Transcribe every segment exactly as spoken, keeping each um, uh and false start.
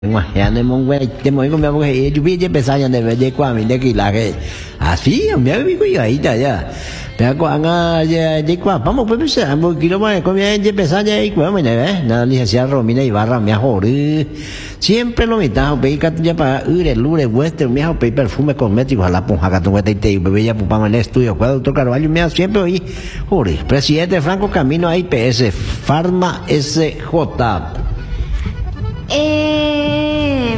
Ya ne mong ve te mo ko me bo he ju bi je pe sa yan de ve je kwa mi de ki la ke así me vi ko ya ita ya pe ko anga je je kwa vamos pe se amo kilo ma ko me je pe sa je kwa me ne na licenciado Romina Ibarra me ho siempre lo mitad pe ka ya pa ure lure western me ho pe perfume cosmético a la ponja ka tu te te be ya pa en el estudio kwa doctor Carvalho me siempre oí jore presidente Franco Camino a I P S Farma S J. Eh,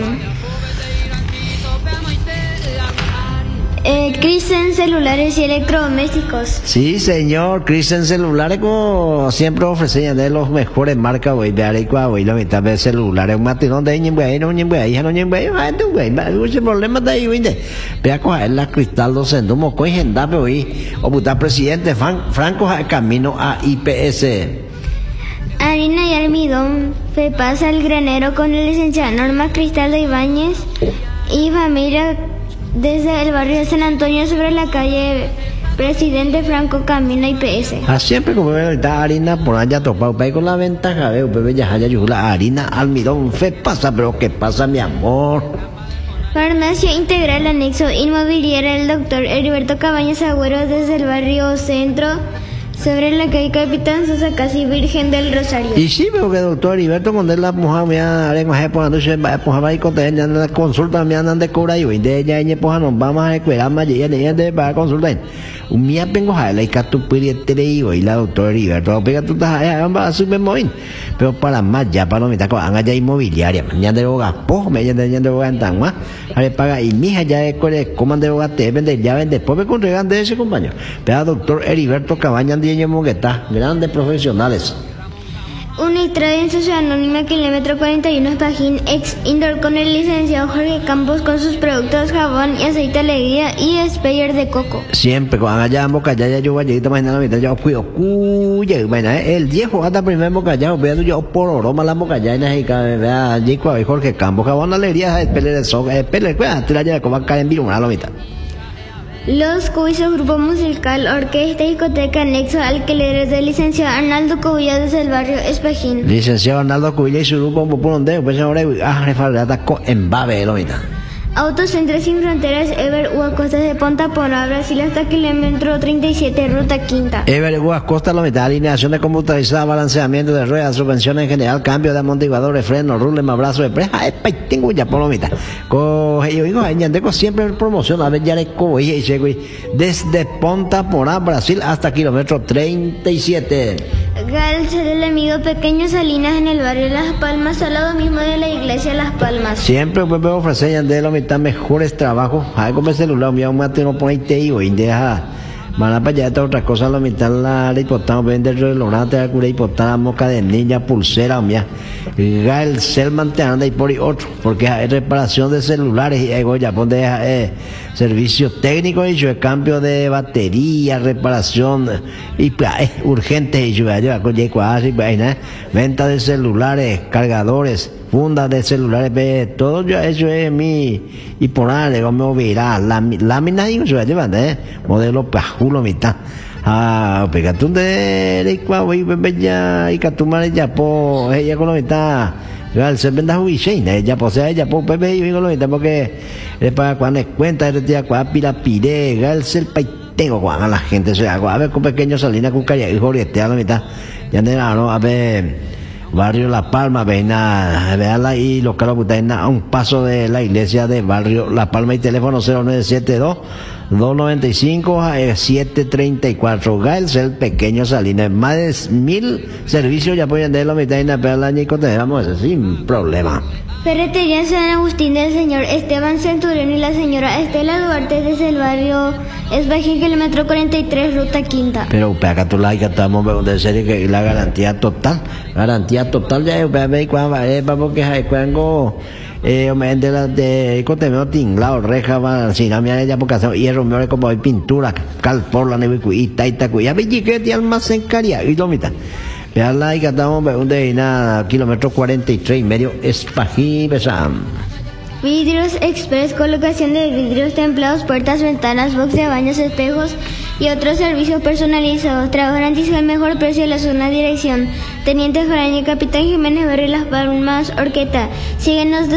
eh, Christen Celulares y Electrodomésticos. Sí, señor, Christen Celulares como siempre ofrecen de los mejores marcas, güey, de Arequipa, güey, la mitad de celulares, un matinón de ñem, güey, no ñem, güey, no ñem, güey, no tú, güey, no hay problema de ahí, güey, vea coger la cristal dos en dumo, coge en dape, güey, o puta presidente Franco Camino a I P S. Harina y almidón se pasa al granero con el licenciado Norma Cristaldo Ibáñez y familia desde el barrio de San Antonio sobre la calle Presidente Franco Camino I P S. Ah, siempre como veo ahorita harina por allá topado, pero con la ventaja veo, bebé ya haya la harina, almidón, fe pasa, pero ¿qué pasa, mi amor? Farmacia Integral Anexo Inmobiliaria el doctor Heriberto Cabañas Agüero desde el barrio Centro sobre la calle Capitán Sosa, casi Virgen del Rosario. Y sí, pero que doctor Heriberto, cuando él la mujer me ha recuperado, se va a poner ahí con ella en la consulta, me andan de cobra y de ella, ella, pues, nos vamos a recuperar más, y ella de para consultar. Un día vengo a la y que tú puedes y la doctora Heriberto, pega tú estás allá, va a subir móvil. Pero para más, ya para no me está con allá inmobiliaria, mañana de boga, po, me llaman de boga en Tangua, a ver, paga, y mi hija ya de coman de boga, te vende, ya vende, después me conregan de ese compañero. Pero doctor Heriberto Cabañas de Mogueta, grandes profesionales. Unitra en Sociedad Anónima Kilómetro cuarenta y uno Espajín, ex indoor con el licenciado Jorge Campos con sus productos jabón y aceite alegría y speyer de coco. Siempre con allá en Boca ya yo voy a llegar mañana a mitad yo cuido cuya mañana el viejo hasta primer Boca ya veo yo por oroma la Boca ya y vea allí con Jorge Campos jabón alegría es pele de soga es pele cuida tú la llevas como acá en Viruna la mitad. Los Cubisos, grupo musical, orquesta y discoteca anexo alquileres del licenciado Arnaldo Cubilla desde el barrio Espajín. Licenciado Arnaldo Cubilla y su grupo por donde pues ahora ah refalgata con embabe lo mitad. Autocentro Sin Fronteras, Ever Huacosta de Ponta Porá, Brasil hasta kilómetro treinta y siete, ruta quinta. Ever Huacosta, la mitad, alineación de computarizada, balanceamiento de ruedas, subvención en general, cambio de amortiguadores, frenos, rules, más brazos de presa, tengo ya por lo mitad. Coge, yo digo, Ñandeco siempre promociona, a ver, ya le coge, desde Ponta Porá, Brasil hasta kilómetro treinta y siete. Galcel, el amigo Pequeño Salinas en el barrio Las Palmas, al lado mismo de la iglesia Las Palmas. Siempre pues me ofrecen de la mitad mejores trabajos. Hay como el celular, mi mamá te no pone te y deja. Van a para allá esta otra cosa, la mitad la hipotamos, vender relojante, la cura hipotamos, cadenilla, pulsera, mía. Galcel mantenando y por y otro, porque hay reparación de celulares y hay ya pone eh, servicios técnicos y yo cambio de batería, reparación y eh, urgente y yo ya con venta de celulares, cargadores, fundas de celulares, ve, todo yo eso es mi y por ahí como viral, láminas y yo llevan eh, modelo pajulo mitad. Ah, pegate un de Ecuador y bella y catumar ya po ella con la mitad. Real se venda huicheina, ella posee ella po pepe y con la mitad porque es para cuando es cuenta de tía cua pila pire, gal ser paitengo cuando la gente se haga a ver con pequeño Salina con calle y jorete a la mitad. Ya no, a ver Barrio La Palma, ven a veanla y local a un paso de la iglesia de Barrio La Palma y teléfono cero nueve siete dos, dos nueve cinco, siete tres cuatro. Galcel Pequeño Salinas, más de mil servicios ya pueden de la mitad y la año y consideramos eso sin problema. Ferretería San Agustín del señor Esteban Centurión y la señora Estela Duarte desde el barrio Espajín, kilómetro cuarenta y tres, ruta quinta. Pero para tu like estamos de serie que la garantía total, garantía total ya ve cuando va porque hay cuando eh de la de contenido tinglado reja va si no me ya porque hierro me como hay pintura cal por la neve y taita ya ve que te almacén caria y lo mitad. Vean la y estamos de nada, kilómetro cuarenta y tres y medio, Espajín, besam. Vidrios Express, colocación de vidrios templados, puertas, ventanas, box de baños, espejos y otros servicios personalizados. Trabajo garantiza el mejor precio de la zona. Dirección Teniente Jaraña, Capitán Jiménez, Barrio Las Palmas, Orqueta. Síguenos